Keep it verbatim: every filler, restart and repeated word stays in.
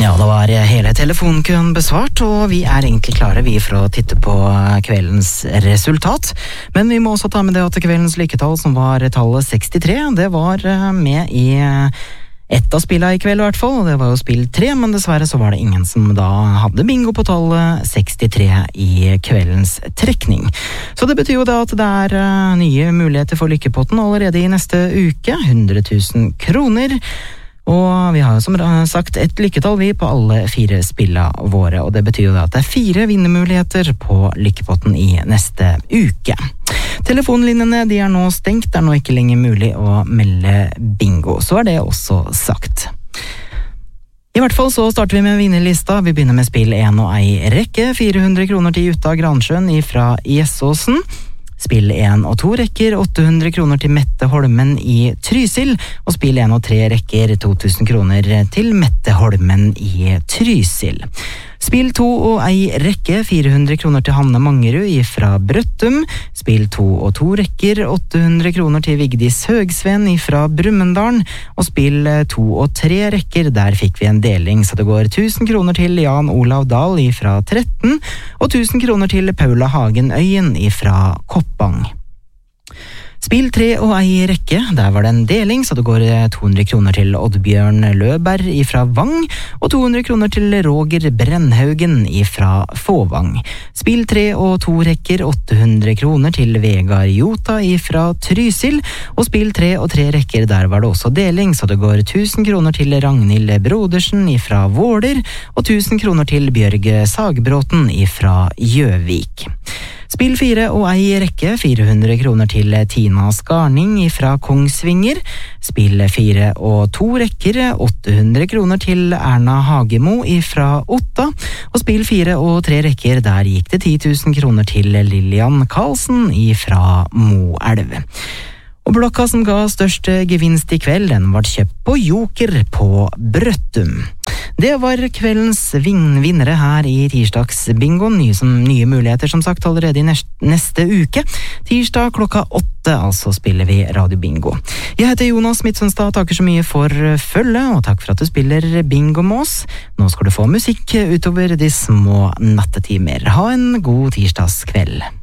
Ja, da var hele telefonkøen besvart, og vi er egentlig klare vi for å titte på kveldens resultat. Men vi må også ta med det at kveldens lykketall, som var tallet sekstitre, det var med i ett av spillene i kveld i hvert fall, og det var jo spill tre, men dessverre så var det ingen som da hadde bingo på tallet sekstitre i kveldens trekning. Så det betyr jo da at det er nye muligheter for lykkepotten allerede i neste uke, hundre tusen kroner. Og vi har jo som sagt et lykketall vi på alle fire spillene våre, og det betyr jo da at det er fire vinnermuligheter på lykkepotten i neste uke. Telefonlinjene de er nå stengt, det er nå ikke lenger mulig å melde bingo, så er det også sagt. I hvert fall så starter vi med vinnerlista. Vi begynner med spill en og ei rekke, fire hundre kroner til Jutta Gransjøen fra Gjessåsen. Spill en og to rekker, åtte hundre kroner til Mette Holmen i Trysil, og spill en og tre rekker, to tusen kroner til Mette Holmen i Trysil. Spill to og ei rekke, fire hundre kroner til Hanne Mangerud fra Brøttum. Spill to og to rekker, åtte hundre kroner til Vigdis Høgsven fra Brumunddal. Og spill to og tre rekker, der fikk vi en deling, så det går tusen kroner til Jan Olav Dahl fra tretten, og tusen kroner til Paula Hagen Øyen fra Koppang. Spill tre og ei rekke, der var det en deling, så det går to hundre kroner til Oddbjørn Løberg fra Vang, og to hundre kroner til Roger Brennhaugen fra Fåvang. Spill tre og to rekker, åtte hundre kroner til Vegard Jota fra Trysil, og spill tre og tre rekker, der var det også deling, så det går tusen kroner til Ragnhild Brodersen fra Våler, og tusen kroner til Bjørge Sagbråten fra Gjøvik. Spill fire og ei rekke, fire hundre kroner til Tina Skarning fra Kongsvinger. Spill fire og to rekker, åtte hundre kroner til Erna Hagemo fra Otta. Og spill fire og tre rekker, der gikk det ti tusen kroner til Lilian Karlsen fra Moelv. Og blokka som ga størst gevinst i kveld, den var kjøpt på Joker på Brøttum. Det var kveldens vin- vinnere her i tirsdagsbingoen. Nye, som, nye muligheter som sagt allerede i neste, neste uke. Tirsdag klokka åtte, altså spiller vi Radio Bingo. Jeg heter Jonas Midtsundstad, takker så mye for følge, og takk for at du spiller bingo med oss. Nå skal du få musikk utover de små nattetimer. Ha en god tirsdagskveld.